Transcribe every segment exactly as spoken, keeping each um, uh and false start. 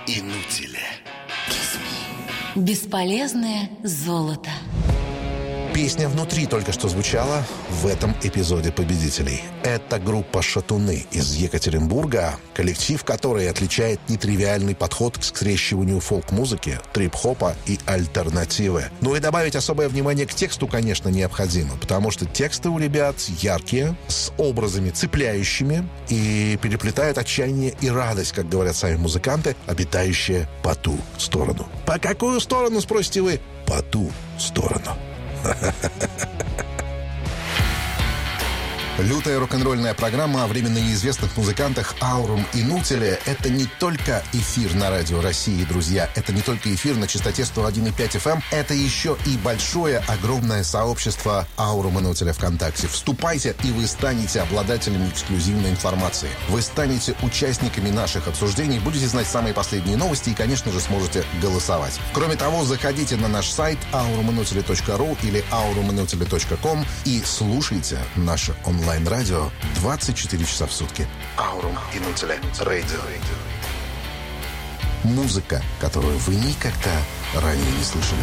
Инутиля. Бесполезное золото. Песня «Внутри» только что звучала в этом эпизоде «Победителей». Это группа «Шатуны» из Екатеринбурга, коллектив, который отличает нетривиальный подход к скрещиванию фолк-музыки, трип-хопа и альтернативы. Ну и добавить особое внимание к тексту, конечно, необходимо, потому что тексты у ребят яркие, с образами цепляющими и переплетают отчаяние и радость, как говорят сами музыканты, обитающие по ту сторону. По какую сторону, спросите вы? По ту сторону. Лютая рок-н-ролльная программа о временно неизвестных музыкантах Аурум Инутиле — это не только эфир на Радио России, друзья. Это не только эфир на частоте сто один и пять эф эм. Это еще и большое, огромное сообщество Аурум Инутиле ВКонтакте. Вступайте, и вы станете обладателями эксклюзивной информации. Вы станете участниками наших обсуждений, будете знать самые последние новости и, конечно же, сможете голосовать. Кроме того, заходите на наш сайт аурум инутиле точка ру или аурум инутиле точка ком и слушайте наше онлайн радио двадцать четыре часа в сутки. Аурум Инутиле Радио. Музыка, которую вы никогда ранее не слышали.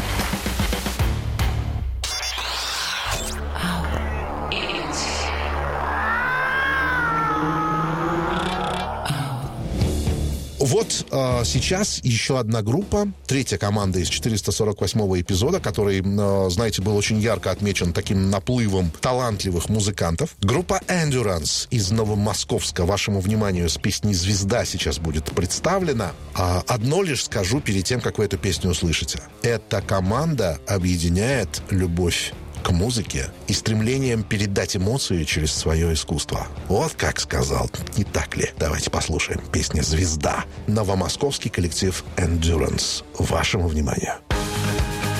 Вот э, сейчас еще одна группа, третья команда из четыреста сорок восьмого эпизода, который, э, знаете, был очень ярко отмечен таким наплывом талантливых музыкантов. Группа Endurance из Новомосковска вашему вниманию с песней «Звезда» сейчас будет представлена. А одно лишь скажу перед тем, как вы эту песню услышите. Эта команда объединяет любовь к музыке и стремлением передать эмоции через свое искусство. Вот как сказал, не так ли? Давайте послушаем. Песня «Звезда». Новомосковский коллектив Endurance. Вашему вниманию.